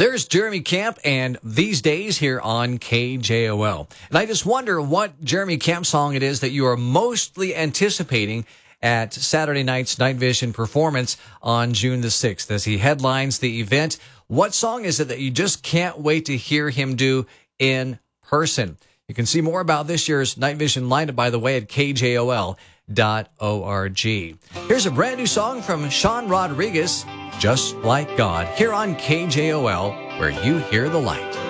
There's Jeremy Camp and These Days here on KJOL. And I just wonder what Jeremy Camp song it is that you are mostly anticipating at Saturday night's Night Vision performance on June the 6th as he headlines the event. What song is it that you just can't wait to hear him do in person? You can see more about this year's Night Vision lineup, by the way, at KJOL.org. Here's a brand new song from Sean Rodriguez, Just Like God, here on KJOL, where you hear the light.